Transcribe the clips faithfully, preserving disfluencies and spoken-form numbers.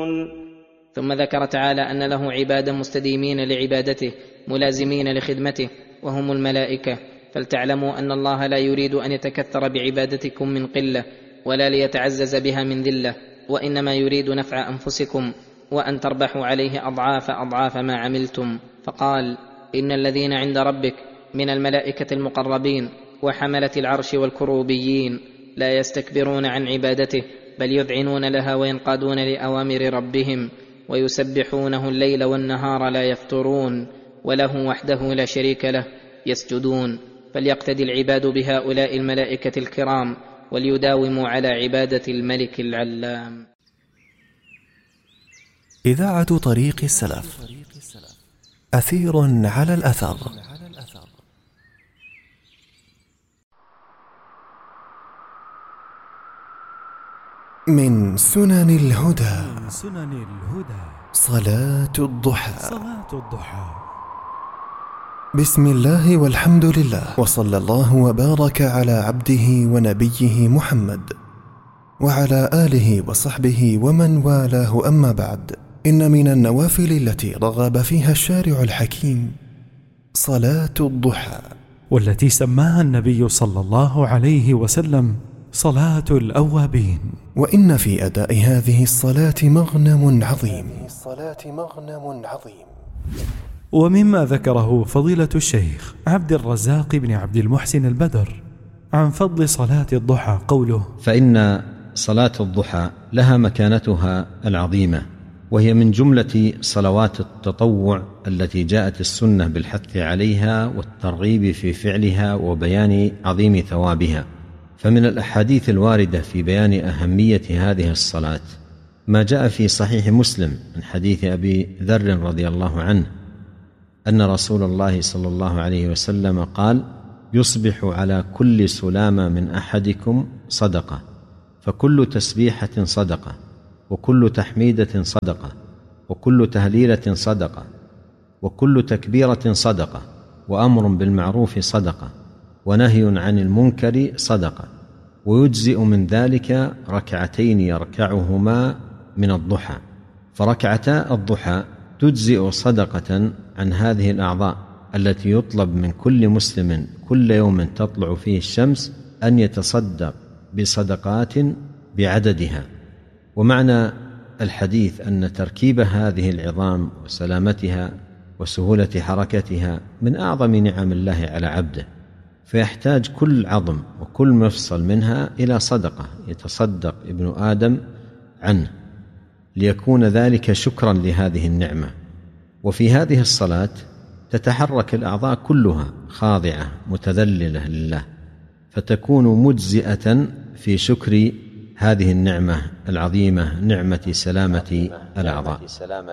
ثم ذكر تعالى أن له عبادا مستديمين لعبادته ملازمين لخدمته وهم الملائكة، فلتعلموا أن الله لا يريد أن يتكثر بعبادتكم من قلة ولا ليتعزز بها من ذلة، وإنما يريد نفع أنفسكم وأن تربحوا عليه أضعاف أضعاف ما عملتم. فقال: إن الذين عند ربك من الملائكة المقربين وحملة العرش والكروبيين لا يستكبرون عن عبادته بل يذعنون لها وينقادون لأوامر ربهم ويسبحونه الليل والنهار لا يفترون، وله وحده لا شريك له يسجدون. فليقتدي العباد بهؤلاء الملائكة الكرام وليداوموا على عبادة الملك العلام. إذاعة طريق السلف، أثير على الأثر. من سنن الهدى صلاة الضحى. بسم الله والحمد لله، وصلى الله وبارك على عبده ونبيه محمد وعلى آله وصحبه ومن والاه، أما بعد. إن من النوافل التي رغب فيها الشارع الحكيم صلاة الضحى، والتي سماها النبي صلى الله عليه وسلم صلاة الأوابين. وإن في أداء هذه الصلاة مغنم عظيم. ومما ذكره فضيلة الشيخ عبد الرزاق بن عبد المحسن البدر عن فضل صلاة الضحى قوله: فإن صلاة الضحى لها مكانتها العظيمة، وهي من جملة صلوات التطوع التي جاءت السنة بالحث عليها والترغيب في فعلها وبيان عظيم ثوابها. فمن الأحاديث الواردة في بيان أهمية هذه الصلاة ما جاء في صحيح مسلم من حديث أبي ذر رضي الله عنه أن رسول الله صلى الله عليه وسلم قال: يصبح على كل سلامة من أحدكم صدقة، فكل تسبيحة صدقة، وكل تحميدة صدقة، وكل تهليلة صدقة، وكل تكبيرة صدقة، وأمر بالمعروف صدقة، ونهي عن المنكر صدقة، ويجزئ من ذلك ركعتين يركعهما من الضحى. فركعتا الضحى تجزئ صدقة عن هذه الأعضاء التي يطلب من كل مسلم كل يوم تطلع فيه الشمس أن يتصدق بصدقات بعددها. ومعنى الحديث أن تركيب هذه العظام وسلامتها وسهولة حركتها من أعظم نعم الله على عبده، فيحتاج كل عظم وكل مفصل منها إلى صدقة يتصدق ابن آدم عنه، ليكون ذلك شكرا لهذه النعمة. وفي هذه الصلاة تتحرك الأعضاء كلها خاضعة متذللة لله، فتكون مجزئة في شكر هذه النعمة العظيمة، نعمة سلامة الأعضاء.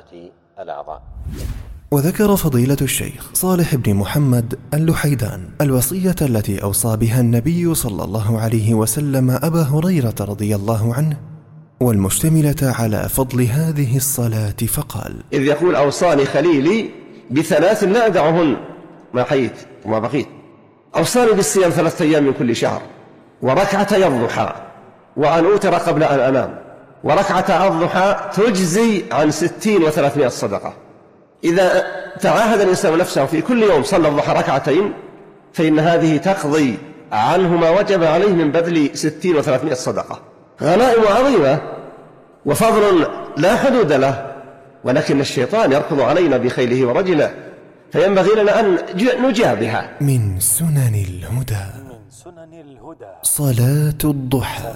وذكر فضيلة الشيخ صالح بن محمد اللحيدان الوصية التي أوصى بها النبي صلى الله عليه وسلم أبا هريرة رضي الله عنه، والمشتملة على فضل هذه الصلاة، فقال: إذ يقول: أوصاني خليلي بثلاث لا أدعهن ما حييت وما بقيت. أوصاني بالصيام ثلاثة أيام من كل شهر، وركعتي الضحى، وأن أوتر قبل أن أنام، وركعة الضحى تجزي عن ستين وثلاثمائة صدقة. إذا تعاهد الإنسان نفسه في كل يوم صلى الضحى ركعتين، فإن هذه تقضي عنه ما وجب عليه من بذل ستين وثلاثمائة صدقة. غنائم عظيمة وفضل لا حدود له، ولكن الشيطان يركض علينا بخيله ورجله، فينبغي لنا أن نجابها. من سنن الهدى صلاة الضحى.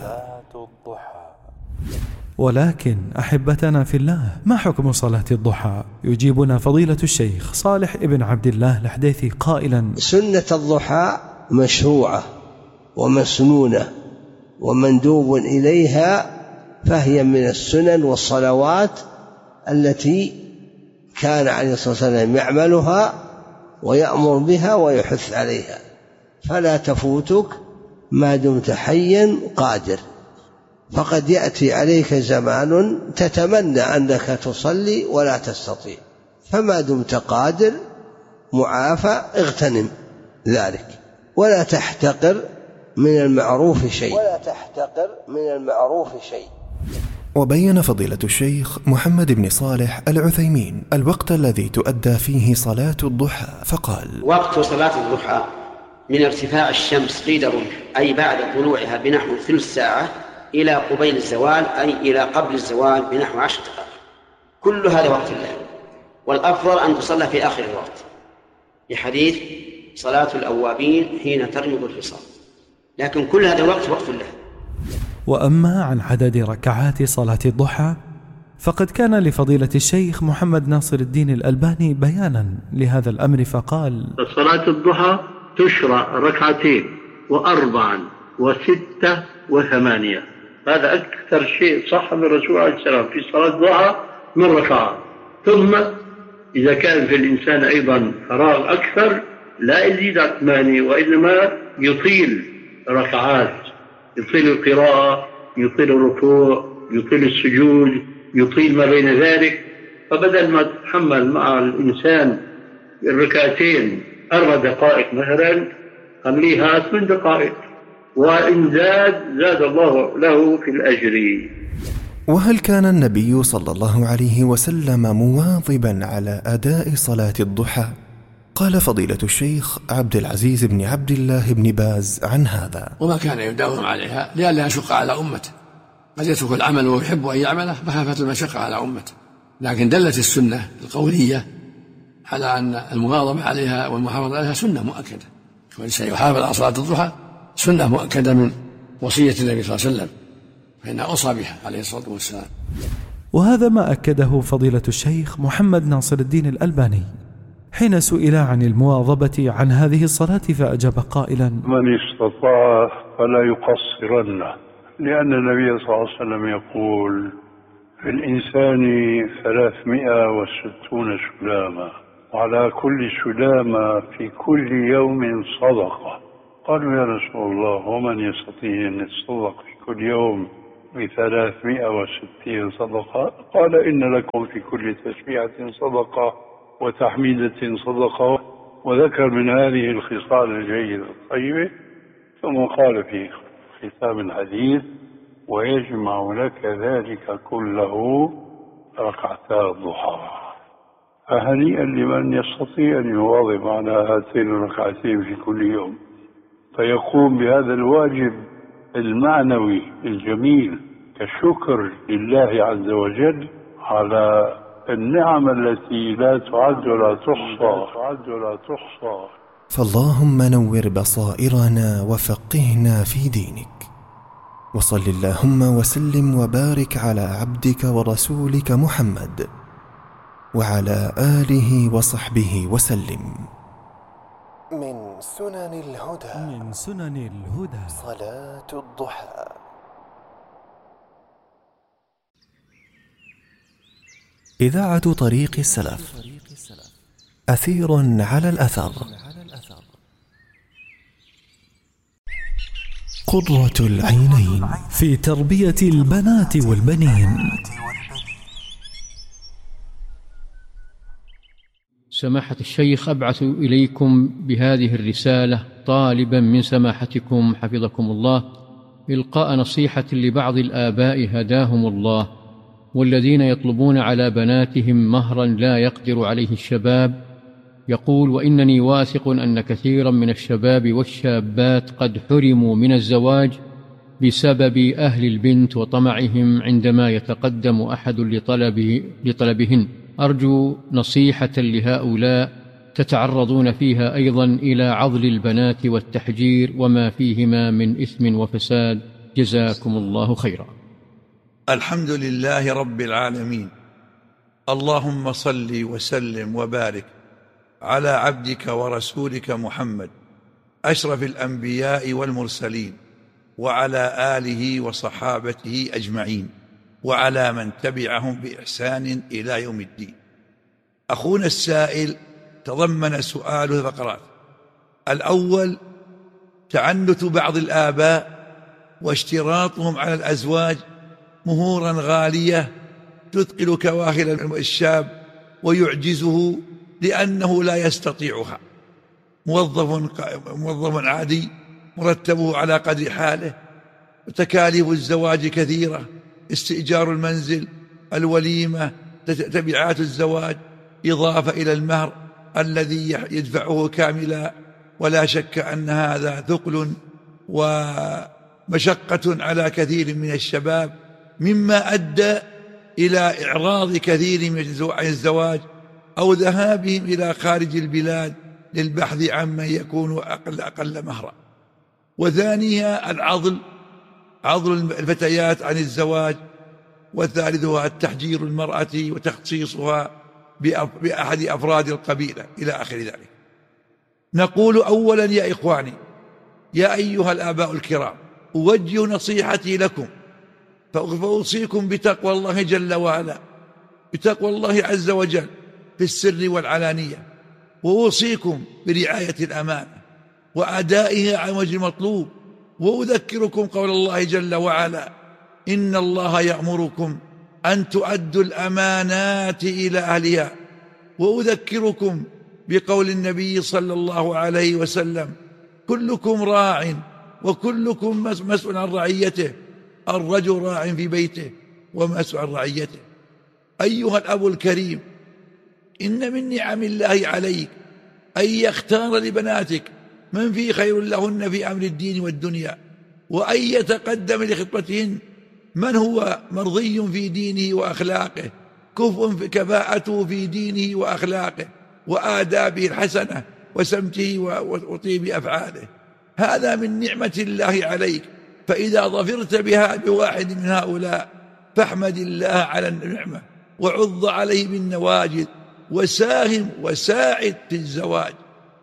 ولكن أحبتنا في الله، ما حكم صلاة الضحى؟ يجيبنا فضيلة الشيخ صالح ابن عبد الله الحديثي قائلا: سنة الضحى مشروعة ومسنونة ومندوب إليها، فهي من السنن والصلوات التي كان عليه الصلاة والسلام يعملها ويأمر بها ويحث عليها، فلا تفوتك ما دمت حيا قادر. فقد يأتي عليك زمان تتمنى أنك تصلي ولا تستطيع، فما دمت قادر معافى اغتنم ذلك، ولا تحتقر من المعروف شيء ولا تحتقر من المعروف شيء وبين فضيلة الشيخ محمد بن صالح العثيمين الوقت الذي تؤدى فيه صلاة الضحى فقال: وقت صلاة الضحى من ارتفاع الشمس قيد رمح، أي بعد طلوعها بنحو ثلث ساعة، إلى قبيل الزوال، أي إلى قبل الزوال بنحو عشر دقائق. كل هذا وقت الله، والأفضل أن تصلى في آخر الوقت، بحديث صلاة الأوابين حين ترمض الفصال، لكن كل هذا الوقت وقت الله. وأما عن عدد ركعات صلاة الضحى فقد كان لفضيلة الشيخ محمد ناصر الدين الألباني بيانا لهذا الأمر فقال: صلاة الضحى تشرع ركعتين وأربعا وستة وثمانية، هذا أكثر شيء صح من الرسول عليه السلام في صلاة الضحى من ركعات. ثم إذا كان في الإنسان أيضا فراغ أكثر لا يزيد على ثمانية، وإنما يطيل ركعات، يطيل القراءة، يطيل الركوع، يطيل السجود، يطيل ما بين ذلك. فبدل ما تتحمل مع الإنسان الركعتين أربع دقائق مثلا، خليها ثمان دقائق، وإن زاد زاد الله له في الأجر. وهل كان النبي صلى الله عليه وسلم مواظبا على أداء صلاة الضحى؟ قال فضيلة الشيخ عبد العزيز بن عبد الله بن باز عن هذا: وما كان يداوم عليها لئلا يشق على أمته، قد يترك العمل ويحب أن يعمله مخافة المشقة على أمته، لكن دلت السنة القولية على أن المواظبة عليها والمحافظة عليها سنة مؤكدة، والإنسان يحافظ على صلاة الضحى سنة مؤكدة من وصية النبي صلى الله عليه وسلم، فإنها أوصى بها عليه الصلاة والسلام. وهذا ما أكده فضيلة الشيخ محمد ناصر الدين الألباني حين سئل عن المواظبة عن هذه الصلاة فأجاب قائلا: من استطاع فلا يقصرن، لأن النبي صلى الله عليه وسلم يقول: في الإنسان ثلاثمائة وستون سلامة، وعلى كل سلامة في كل يوم صدقة. قالوا: يا رسول الله، ومن يستطيع أن يتصدق في كل يوم بثلاثمائة وستين صدقة؟ قال: إن لكم في كل تسبيحة صدقة وتحميدة صدقة، وذكر من هذه الخصال الجيدة الطيبة، ثم قال في ختام الحديث: ويجمع لك ذلك كله ركعتا الضحى. فهنيئا لمن يستطيع أن يواظب على هاتين الركعتين في كل يوم، فيقوم بهذا الواجب المعنوي الجميل كشكر لله عز وجل على النعم التي لا تعد ولا تحصى. فاللهم نور بصائرنا وفقهنا في دينك، وصل اللهم وسلم وبارك على عبدك ورسولك محمد وعلى آله وصحبه وسلم. من سنن الهدى من سنن الهدى صلاة الضحى. إذاعة طريق السلف، أثير على الأثر، قرة العينين في تربية البنات والبنين. سماحة الشيخ، أبعث إليكم بهذه الرسالة طالبا من سماحتكم حفظكم الله إلقاء نصيحة لبعض الآباء هداهم الله، والذين يطلبون على بناتهم مهرا لا يقدر عليه الشباب. يقول: وإنني واثق أن كثيرا من الشباب والشابات قد حرموا من الزواج بسبب أهل البنت وطمعهم عندما يتقدم أحد لطلبه لطلبهن. أرجو نصيحة لهؤلاء تتعرضون فيها أيضا إلى عضل البنات والتحجير وما فيهما من إثم وفساد، جزاكم الله خيرا. الحمد لله رب العالمين، اللهم صل وسلم وبارك على عبدك ورسولك محمد أشرف الأنبياء والمرسلين، وعلى آله وصحابته أجمعين، وعلى من تبعهم بإحسان إلى يوم الدين. أخونا السائل تضمن سؤاله فقرات. الأول: تعنت بعض الآباء واشتراطهم على الأزواج مهورا غالية تثقل كواهل الشاب ويعجزه لأنه لا يستطيعها، موظف موظف عادي مرتبه على قدر حاله، وتكاليف الزواج كثيرة استئجار المنزل، الوليمة، تبعات الزواج، إضافة إلى المهر الذي يدفعه كاملا. ولا شك أن هذا ثقل ومشقة على كثير من الشباب، مما أدى إلى إعراض كثير من عن الزواج أو ذهابهم إلى خارج البلاد للبحث عمن يكون أقل أقل مهرا. وثانيها العضل، عضل الفتيات عن الزواج. وثالثها التحجير المرأة وتخصيصها بأحد أفراد القبيلة إلى آخر ذلك. نقول أولا يا إخواني، يا أيها الآباء الكرام، أوجه نصيحتي لكم فأوصيكم بتقوى الله جل وعلا، بتقوى الله عز وجل في السر والعلانية، وأوصيكم برعاية الأمانة وأدائها على وجه المطلوب. وأذكركم قول الله جل وعلا: إن الله يأمركم أن تؤدوا الأمانات إلى أهلها. وأذكركم بقول النبي صلى الله عليه وسلم: كلكم راع وكلكم مسؤول عن رعيته، الرجل راع في بيته ومسؤول عن رعيته. أيها الأب الكريم، إن من نعم الله عليك أن يختار لبناتك من فيه خير لهن في أمر الدين والدنيا، وأن يتقدم لخطبتهن من هو مرضي في دينه وأخلاقه، كفء كفاءته في دينه وأخلاقه وآدابه الحسنة وسمته وطيب أفعاله. هذا من نعمة الله عليك، فإذا ظفرت بها بواحد من هؤلاء فاحمد الله على النعمة وعض عليه بالنواجذ وساهم وساعد في الزواج.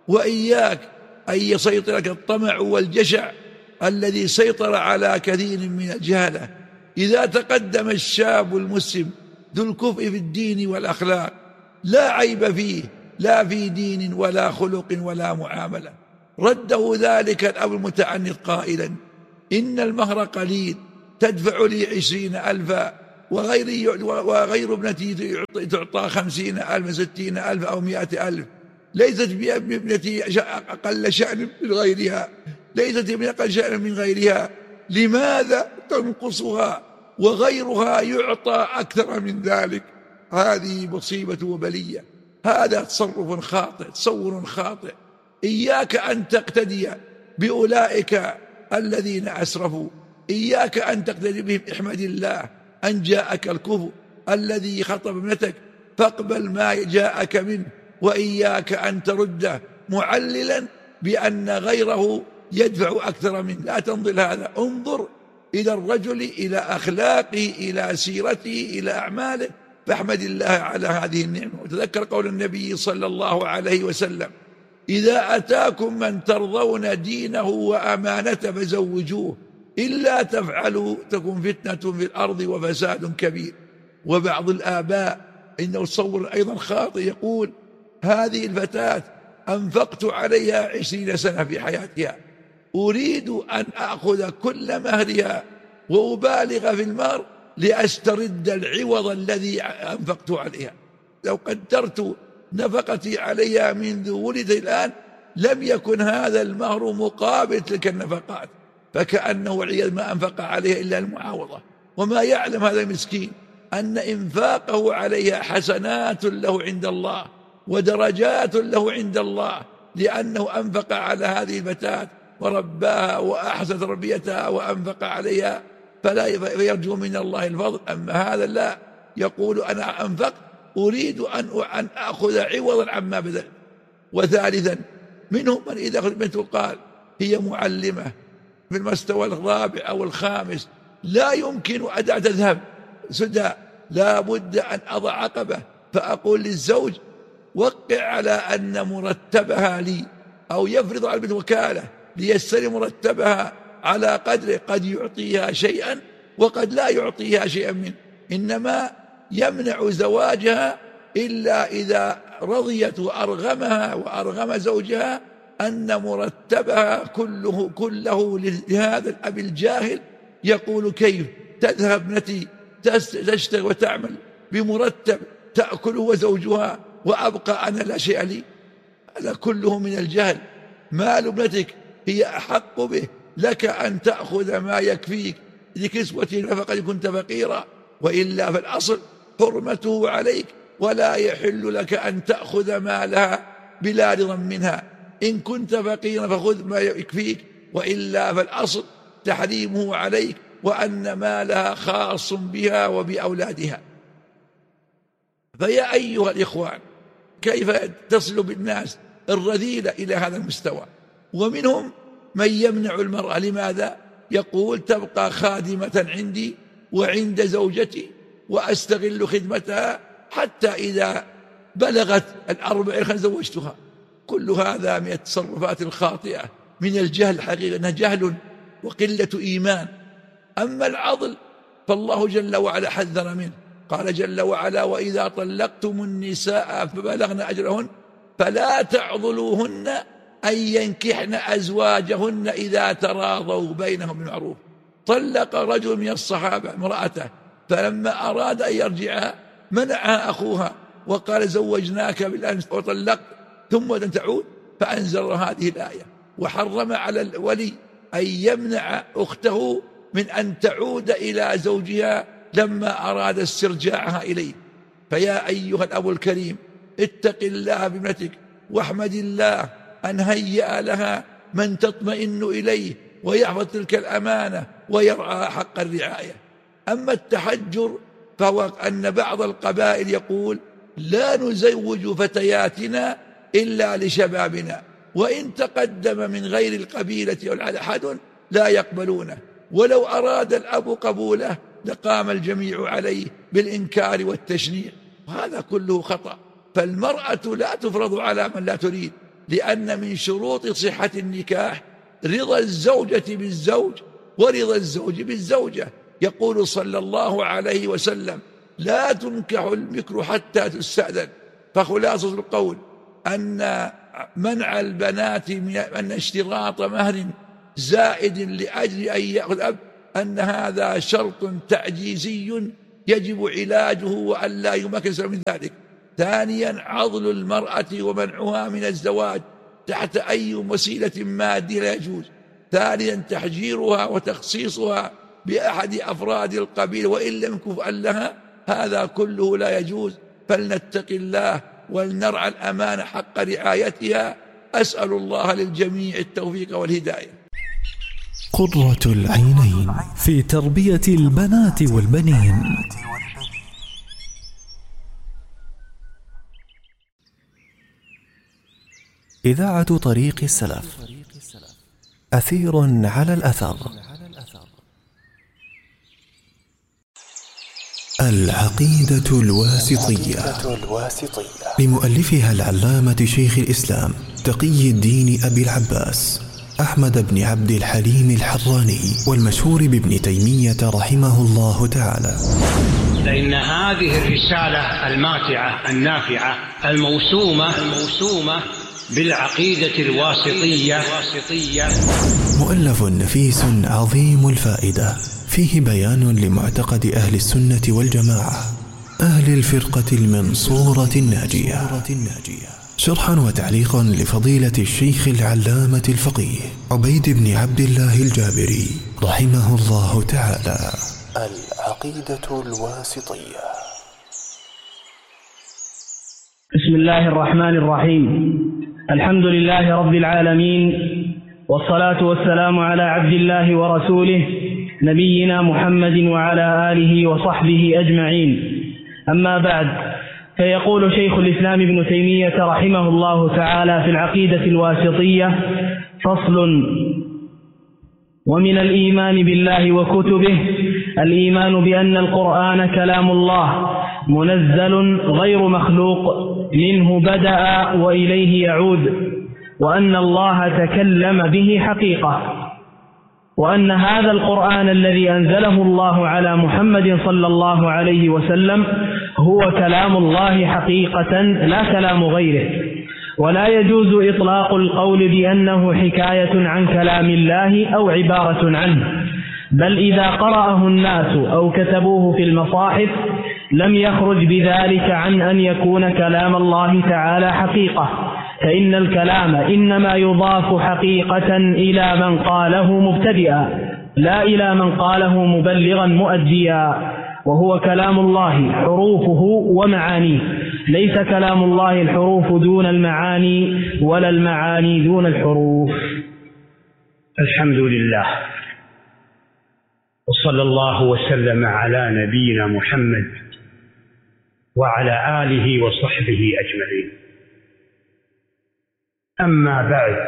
وإياك أن يسيطرك الطمع والجشع الذي سيطر على كثير من الجهلة. إذا تقدم الشاب المسلم ذو الكفء في الدين والأخلاق لا عيب فيه، لا في دين ولا خلق ولا معاملة، رده ذلك الأب المتعنت قائلا: إن المهر قليل، تدفع لي عشرين ألفا وغير, وغير ابنتي تعطى خمسين ألف ستين ألف أو مئة ألف، ليست ابنتي أقل شأن من غيرها، ليست ابنتي أقل شأن من غيرها، لماذا تنقصها وغيرها يعطى أكثر من ذلك؟ هذه مصيبة وبلية، هذا تصرف خاطئ، تصور خاطئ. إياك أن تقتدي بأولئك الذين أسرفوا، إياك أن تقتدي بهم. احمد الله أن جاءك الكفء الذي خطب ابنتك، فاقبل ما جاءك منه، وإياك أن ترده معللا بأن غيره يدفع أكثر منه. لا تنظر هذا، انظر إلى الرجل، إلى أخلاقه، إلى سيرته، إلى أعماله، فاحمد الله على هذه النعمة. وتذكر قول النبي صلى الله عليه وسلم: إذا أتاكم من ترضون دينه وأمانته فزوجوه، إلا تفعلوا تكن فتنة في الأرض وفساد كبير. وبعض الآباء إنه تصور أيضا خاطئ، يقول: هذه الفتاة أنفقت عليها عشرين سنة في حياتها، أريد أن أخذ كل مهرها وأبالغ في المهر لأسترد العوض الذي أنفقت عليها. لو قدرت نفقتي عليها منذ ولد الآن لم يكن هذا المهر مقابل تلك النفقات، فكأنه عياذ ما أنفق عليها إلا المعاوضة. وما يعلم هذا المسكين أن إنفاقه عليها حسنات له عند الله ودرجات له عند الله، لأنه أنفق على هذه الفتاة ورباها وأحسن تربيتها وأنفق عليها، فلا يرجو من الله الفضل. أما هذا لا، يقول: أنا أنفقت، أريد أن أخذ عوضا عما بذلت. وثالثا منهم من إذا أخذ بنته قال هي معلمة في المستوى الرابع أو الخامس، لا يمكن أن تذهب سدى، لا بد أن أضع عقبة، فأقول للزوج: وقع على أن مرتبها لي، أو يفرض على البنت وكالة ليستلم مرتبها على قدره، قد يعطيها شيئا وقد لا يعطيها شيئا منه، إنما يمنع زواجها إلا إذا رضيت وأرغمها وأرغم زوجها أن مرتبها كله كله لهذا الأب الجاهل. يقول: كيف تذهب ابنتي تشتغل وتعمل بمرتب تأكله وزوجها وأبقى أنا لا شيء لي؟ هذا كله من الجهل. مال ابنتك هي أحق به، لك أن تأخذ ما يكفيك لكسوته فقد كنت فقيرا، وإلا فالأصل حرمته عليك، ولا يحل لك أن تأخذ مالها بلا رضا منها. إن كنت فقيرا فخذ ما يكفيك، وإلا فالأصل تحريمه عليك، وأن مالها خاص بها وبأولادها. فيا أيها الإخوان، كيف تصل بالناس الرذيلة إلى هذا المستوى؟ ومنهم من يمنع المرأة. لماذا؟ يقول تبقى خادمة عندي وعند زوجتي وأستغل خدمتها حتى إذا بلغت الأربعين زوجتها. كل هذا من التصرفات الخاطئة، من الجهل حقيقة، أنها جهل وقلة إيمان. أما العضل فالله جل وعلا حذر منه، قال جل وعلا: وإذا طلقتم النساء فبلغن أجلهن فلا تعضلوهن أن ينكحن أزواجهن إذا تراضوا بينهم بالمعروف. طلق رجل من الصحابة امرأته، فلما أراد أن يرجعها منعها أخوها وقال: زوجناك بالأمس وطلقت ثم لن تعود، فأنزل هذه الآية وحرم على الولي أن يمنع أخته من أن تعود إلى زوجها لما أراد استرجاعها إليه. فيا أيها الأب الكريم، اتق الله بابنتك واحمد الله أن هيأ لها من تطمئن إليه ويحفظ تلك الأمانة ويرعى حق الرعاية. أما التحجر فهو أن بعض القبائل يقول: لا نزوج فتياتنا إلا لشبابنا، وإن تقدم من غير القبيلة أو أحد لا يقبلونه، ولو أراد الأب قبوله لقام الجميع عليه بالإنكار والتشنيع، وهذا كله خطأ. فالمرأة لا تفرض على من لا تريد، لأن من شروط صحة النكاح رضا الزوجة بالزوج ورضا الزوج بالزوجة. يقول صلى الله عليه وسلم: لا تنكح البكر حتى تستأذن. فخلاصة القول أن منع البنات من أن اشتراط مهر زائد لأجل أن يأخذ أب أن هذا شرط تعجيزي يجب علاجه وأن لا يمكن من ذلك. ثانيا، عضل المرأة ومنعها من الزواج تحت أي وسيلة مادية لا يجوز. ثالثا، تحجيرها وتخصيصها بأحد أفراد القبيلة وإن لم كفءا لها، هذا كله لا يجوز. فلنتق الله ولنرعى الأمانة حق رعايتها. أسأل الله للجميع التوفيق والهداية. قرة العينين في تربية البنات والبنين. إذاعة طريق السلف، أثير على الأثر. العقيدة الواسطية لمؤلفها العلامة شيخ الإسلام تقي الدين أبي العباس أحمد بن عبد الحليم الحراني، والمشهور بابن تيمية رحمه الله تعالى. فإن هذه الرسالة الماتعة النافعة الموسومة الموسومة بالعقيدة الواسطية مؤلف نفيس عظيم الفائدة، فيه بيان لمعتقد أهل السنة والجماعة، أهل الفرقة المنصورة الناجية، شرحا وتعليقا لفضيلة الشيخ العلامة الفقيه عبيد بن عبد الله الجابري رحمه الله تعالى. العقيدة الواسطية. بسم الله الرحمن الرحيم. الحمد لله رب العالمين، والصلاة والسلام على عبد الله ورسوله نبينا محمد وعلى آله وصحبه أجمعين. أما بعد، فيقول شيخ الإسلام ابن تيمية رحمه الله تعالى في العقيدة الواسطية: فصل. ومن الإيمان بالله وكتبه الإيمان بأن القرآن كلام الله منزل غير مخلوق، منه بدأ وإليه يعود، وأن الله تكلم به حقيقة، وأن هذا القرآن الذي أنزله الله على محمد صلى الله عليه وسلم هو كلام الله حقيقة لا كلام غيره. ولا يجوز إطلاق القول بأنه حكاية عن كلام الله أو عبارة عنه، بل إذا قرأه الناس أو كتبوه في المصاحف لم يخرج بذلك عن أن يكون كلام الله تعالى حقيقة، فإن الكلام إنما يضاف حقيقة إلى من قاله مبتدئا، لا إلى من قاله مبلغا مؤديا، وهو كلام الله حروفه ومعانيه، ليس كلام الله الحروف دون المعاني ولا المعاني دون الحروف. الحمد لله، وصلى الله وسلم على نبينا محمد وعلى آله وصحبه أجمعين. أما بعد،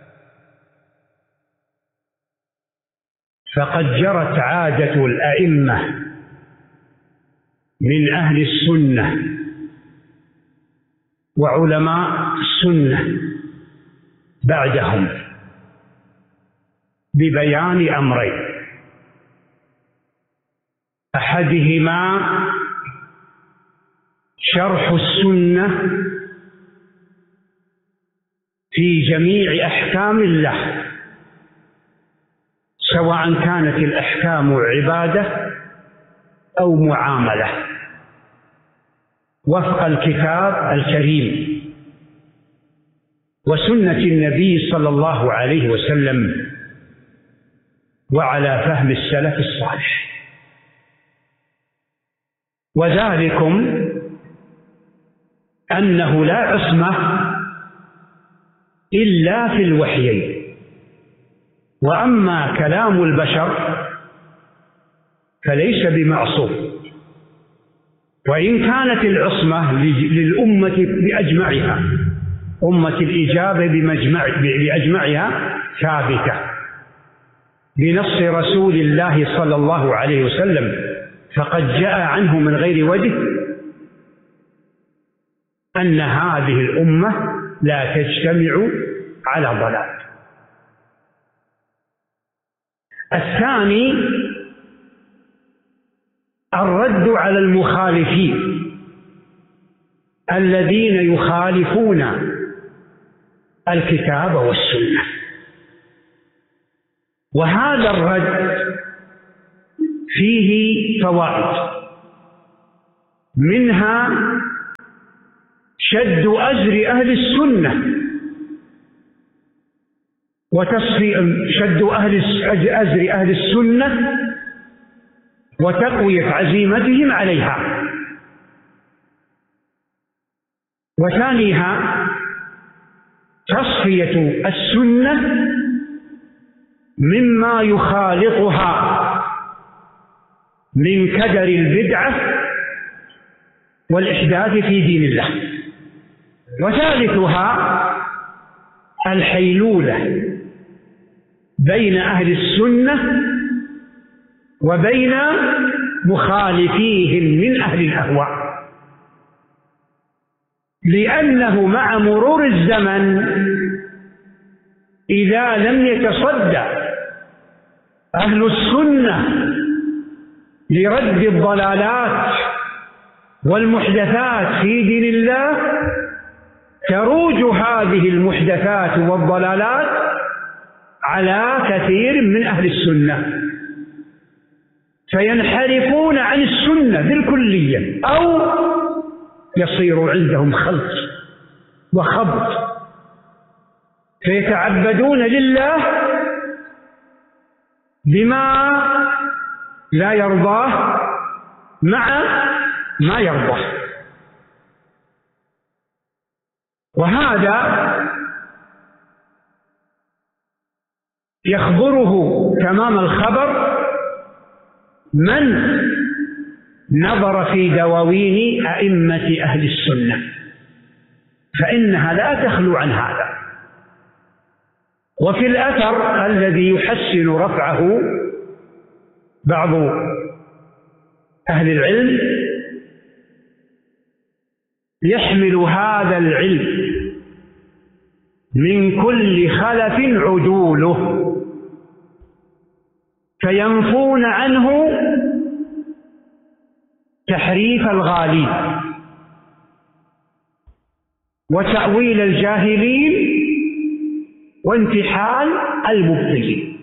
فقد جرت عادة الأئمة من أهل السنة وعلماء السنة بعدهم ببيان أمرين: أحدهما شرح السنة في جميع أحكام الله، سواء كانت الأحكام عبادة أو معاملة، وفق الكتاب الكريم وسنة النبي صلى الله عليه وسلم وعلى فهم السلف الصالح. وذلكم أنه لا عصمة إلا في الوحيين، وأما كلام البشر فليس بمعصوم، وإن كانت العصمة للأمة بأجمعها، أمة الإجابة بمجمع بأجمعها ثابتة بنص رسول الله صلى الله عليه وسلم، فقد جاء عنه من غير وجه أن هذه الأمة لا تجتمع على ضلال. الثاني الرد على المخالفين الذين يخالفون الكتاب والسنة، وهذا الرد فيه فوائد، منها شد أزر أهل السنة وتصفي شد أهل أزر أهل السنة وتقوية عزيمتهم عليها. وثانيها تصفية السنة مما يخالطها من كدر البدعة والإحداث في دين الله. وثالثها الحيلولة بين أهل السنة وبين مخالفيهم من أهل الأهواء، لأنه مع مرور الزمن إذا لم يتصدى أهل السنة لرد الضلالات والمحدثات في دين الله، تروج هذه المحدثات والضلالات على كثير من أهل السنة، فينحرفون عن السنة بالكلية، أو يصير عندهم خلط وخبط، فيتعبدون لله بما لا يرضاه مع ما يرضاه. وهذا يخبره تمام الخبر من نظر في دواوين أئمة أهل السنة، فإنها لا تخلو عن هذا. وفي الأثر الذي يحسن رفعه بعض أهل العلم يحمل هذا العلم من كل خلف عدوله، فينفون عنه تحريف الغالين وتأويل الجاهلين وانتحال المبطلين.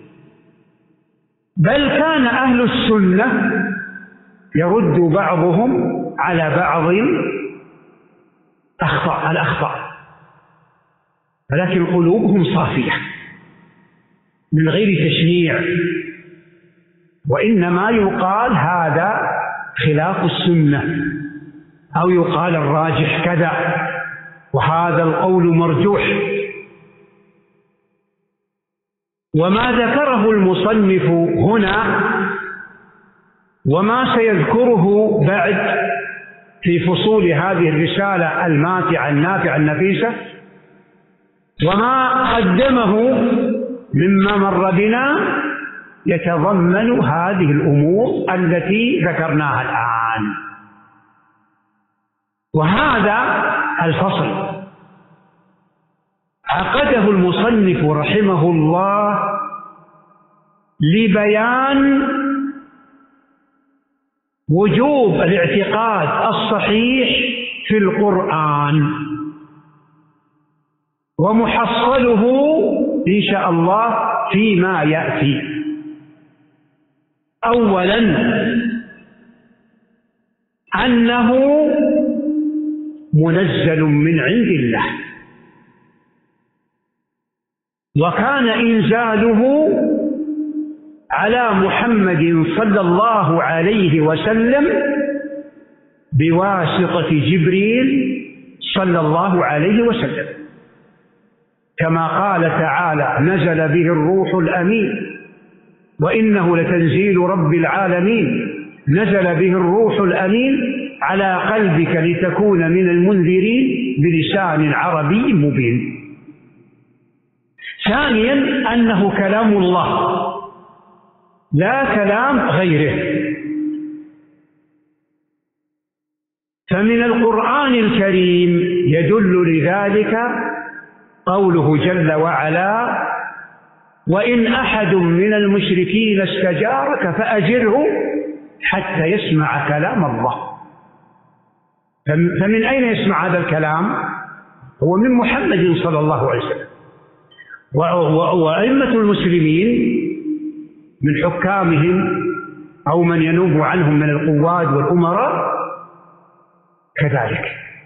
بل كان أهل السنة يرد بعضهم على بعض أخطاء الأخطاء، ولكن قلوبهم صافية من غير تشنيع وإنما يقال هذا خلاف السنة، أو يقال الراجح كذا، وهذا القول مرجوح. وما ذكره المصنف هنا وما سيذكره بعد في فصول هذه الرسالة الماتعة النافعة النفيسة، وما قدمه مما مر بنا، يتضمن هذه الأمور التي ذكرناها الآن. وهذا الفصل عقده المصنف رحمه الله لبيان وجوب الاعتقاد الصحيح في القرآن، ومحصله إن شاء الله فيما يأتي. أولا أنه منزل من عند الله، وكان إنزاله على محمد صلى الله عليه وسلم بواسطة جبريل صلى الله عليه وسلم، كما قال تعالى: نزل به الروح الأمين وإنه لتنزيل رب العالمين، نزل به الروح الأمين على قلبك لتكون من المنذرين بلسان عربي مبين. ثانيا أنه كلام الله لا كلام غيره. فمن القرآن الكريم يدل لذلك قوله جل وعلا: وإن أحد من المشركين استجارك فأجره حتى يسمع كلام الله. فمن أين يسمع هذا الكلام؟ هو من محمد صلى الله عليه وسلم. وأئمة المسلمين من حكامهم أو من ينوب عنهم من القواد والأمراء كذلك.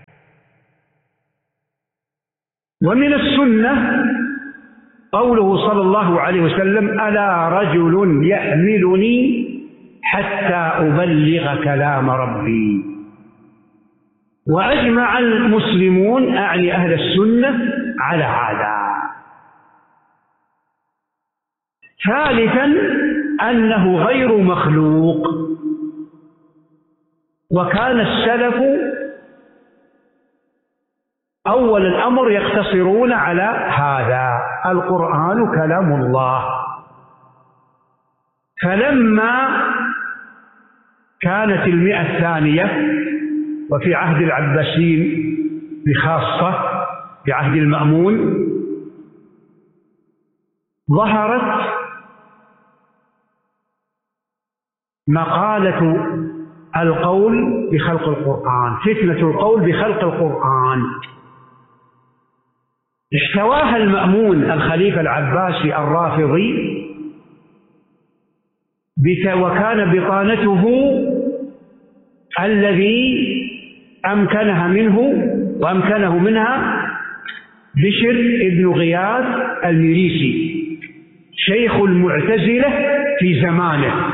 ومن السنة قوله صلى الله عليه وسلم: ألا رجل يحملني حتى أبلغ كلام ربي. وأجمع المسلمون أعني أهل السنة على هذا. ثالثا أنه غير مخلوق. وكان السلف أول الأمر يقتصرون على هذا: القرآن كلام الله. فلما كانت المئة الثانية وفي عهد العباسيين بخاصة في عهد المأمون، ظهرت مقالة القول بخلق القرآن، فتنة القول بخلق القرآن، احتواها المأمون الخليفة العباسي الرافضي، وكان بطانته الذي أمكنها منه وأمكنه منها بشر ابن غياث المريسي شيخ المعتزلة في زمانه.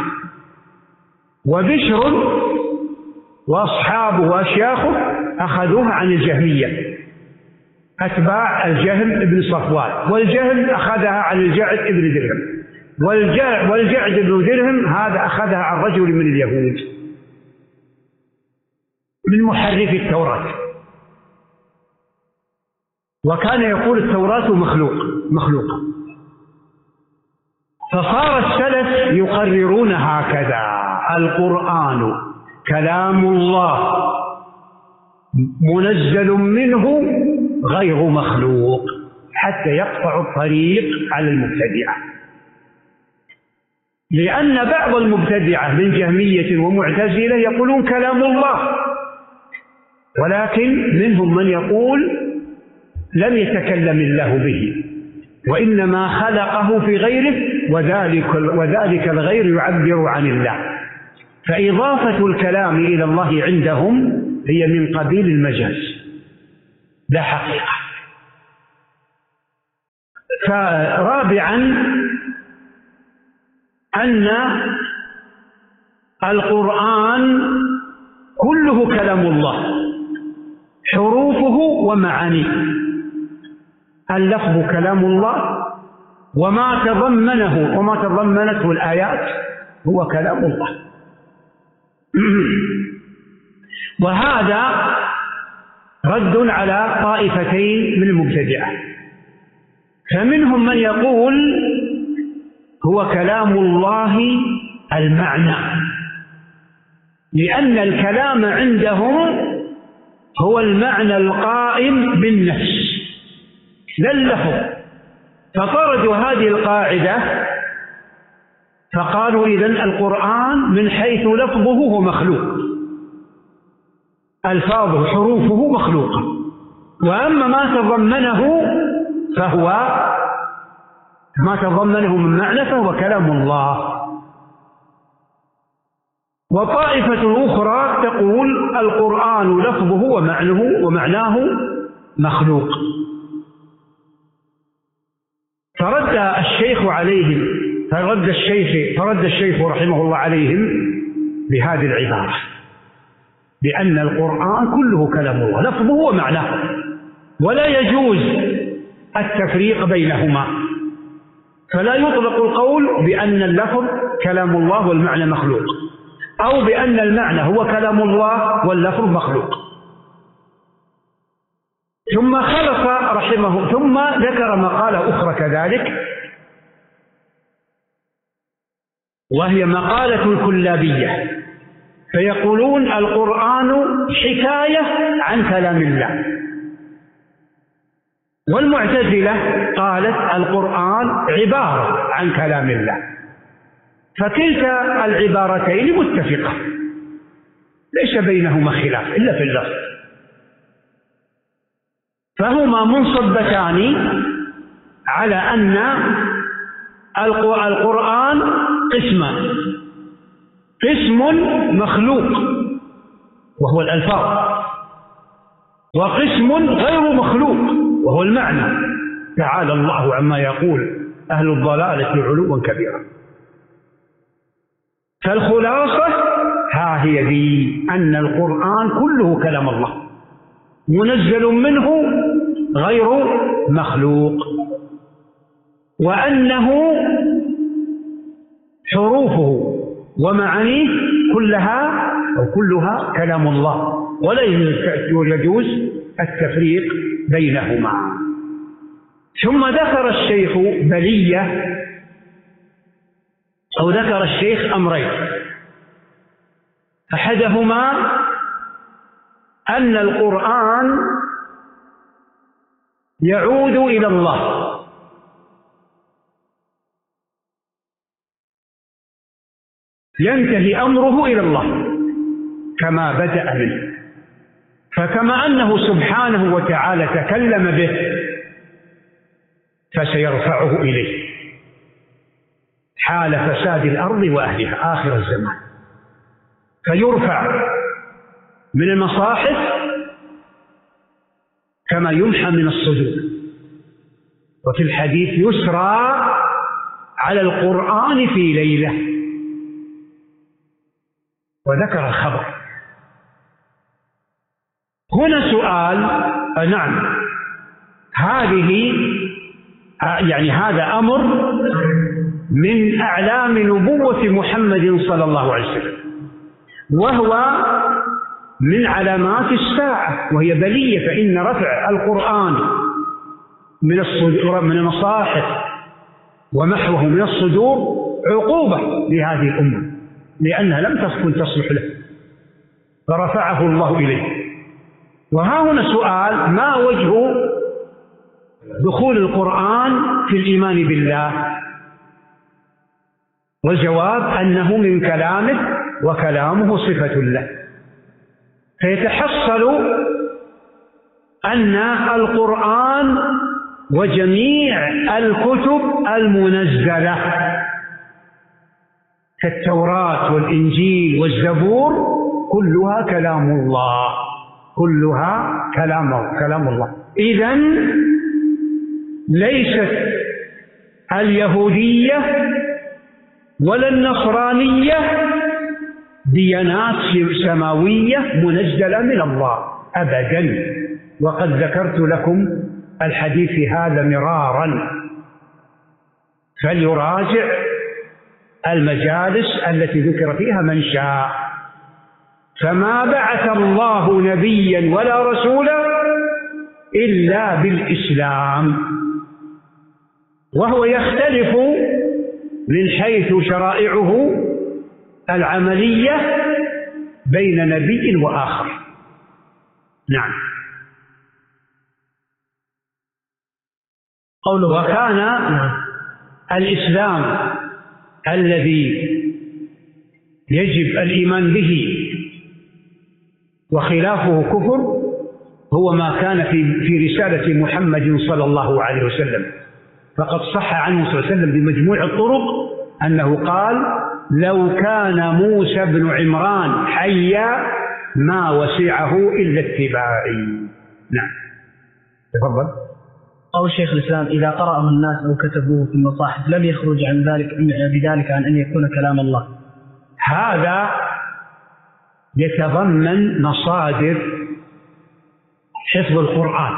وبشر وأصحابه وأشياخه أخذوها عن الجهمية، أتباع الجهم بن صفوان، والجهم أخذها عن الجعد بن درهم، والجعد بن درهم هذا أخذها عن رجل من اليهود من محرف التوراة، وكان يقول التوراة مخلوق مخلوقة. فصار السلف يقررون هكذا: القرآن كلام الله منزل منه غير مخلوق، حتى يقطع الطريق على المبتدعة. لأن بعض المبتدعة من جهمية ومعتزلة يقولون كلام الله، ولكن منهم من يقول لم يتكلم الله به، وإنما خلقه في غيره، وذلك, وذلك الغير يعبر عن الله. فإضافة الكلام إلى الله عندهم هي من قبيل المجاز لا حقيقة. فرابعا أن القرآن كله كلام الله، حروفه ومعانيه. اللفظ كلام الله، وما تضمنه وما تضمنته الآيات هو كلام الله. وهذا رد على طائفتين من المبتدعة، فمنهم من يقول هو كلام الله المعنى، لأن الكلام عندهم هو المعنى القائم بالنفس لا اللفظ، فطردوا هذه القاعدة فقالوا إذن القرآن من حيث لفظه هو مخلوق، ألفاظه حروفه مخلوقة، وأما ما تضمنه فهو ما تضمنه من معنى فهو كلام الله. وطائفة أخرى تقول القرآن لفظه ومعنه ومعناه مخلوق. فرد الشيخ عليهم فرد الشيخ فرد الشيخ رحمه الله عليهم بهذه العبارة، بأن القرآن كله كلام الله لفظه ومعناه، ولا يجوز التفريق بينهما، فلا يطلق القول بأن اللفظ كلام الله والمعنى مخلوق، أو بأن المعنى هو كلام الله واللفظ مخلوق. ثم خلف رحمه ثم ذكر مقالة أخرى كذلك، وهي مقالة الكلابية، فيقولون القرآن حكاية عن كلام الله. والمعتزلة قالت القرآن عبارة عن كلام الله، فكلتا العبارتين متفقة ليس بينهما خلاف إلا في اللفظ، فهما منصبتان على أن القرآن قسمان: قسم مخلوق وهو الألفاظ، وقسم غير مخلوق وهو المعنى. تعالى الله عما يقول أهل الضلالة علوا كبيرا. فالخلاصة ها هي ذي، أن القرآن كله كلام الله منزل منه غير مخلوق، وأنه حروفه ومعانيه كلها أو كلها كلام الله، ولا يجوز التفريق بينهما. ثم ذكر الشيخ بلية أو ذكر الشيخ أمرين: أحدهما أن القرآن يعود إلى الله، ينتهي أمره إلى الله كما بدأ منه، فكما أنه سبحانه وتعالى تكلم به فسيرفعه إليه حال فساد الأرض وأهلها آخر الزمان، فيرفع من المصاحف كما يمحى من الصدور. وفي الحديث يسرى على القرآن في ليلة، وذكر الخبر. هنا سؤال: نعم، هذه يعني هذا أمر من أعلام نبوة محمد صلى الله عليه وسلم، وهو من علامات الساعة، وهي بلية، فإن رفع القرآن من الصدور من المصاحف ومحوه من الصدور عقوبة لهذه الأمة، لأنها لم تكن تصلح له فرفعه الله إليه. وها هنا سؤال: ما وجه دخول القرآن في الإيمان بالله؟ والجواب أنه من كلامه، وكلامه صفة له، فيتحصل أن القرآن وجميع الكتب المنزلة كالتوراة والإنجيل والزبور كلها كلام الله، كلها كلام كلام الله. إذن ليست اليهودية ولا النصرانية ديانات سماوية منزلة من الله أبدا. وقد ذكرت لكم الحديث في هذا مرارا، فليراجع المجالس التي ذكر فيها من شاء. فما بعث الله نبيا ولا رسولا إلا بالإسلام، وهو يختلف من حيث شرائعه العملية بين نبي وآخر. نعم. قوله وكان الإسلام الذي يجب الإيمان به وخلافه كفر هو ما كان في في رسالة محمد صلى الله عليه وسلم. فقد صح عنه صلى الله عليه وسلم بمجموع الطرق أنه قال: لو كان موسى بن عمران حيا ما وسعه إلا اتباعي. نعم. تفضل. قول شيخ الإسلام: إذا قرأه الناس أو كتبوه في المصاحف لم يخرج عن ذلك بذلك عن أن يكون كلام الله. هذا يتضمن مصادر حفظ القرآن،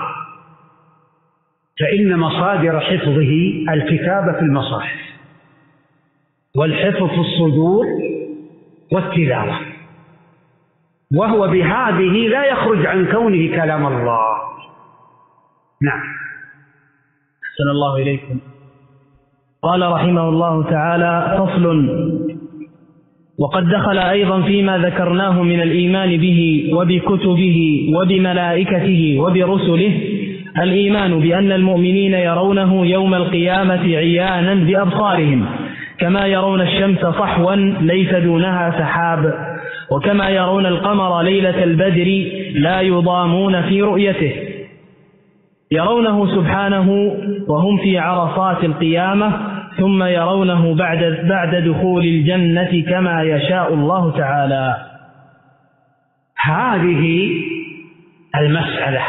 فإن مصادر حفظه الكتابة في المصاحف والحفظ في الصدور والتلاوة، وهو بهذه لا يخرج عن كونه كلام الله. نعم. أحسن الله إليكم. قال رحمه الله تعالى: فصل. وقد دخل أيضا فيما ذكرناه من الإيمان به وبكتبه وبملائكته وبرسله الإيمان بأن المؤمنين يرونه يوم القيامة عيانا بأبصارهم، كما يرون الشمس صحوا ليس دونها سحاب، وكما يرون القمر ليلة البدر لا يضامون في رؤيته، يرونه سبحانه وهم في عرصات القيامة، ثم يرونه بعد بعد دخول الجنة كما يشاء الله تعالى. هذه المسألة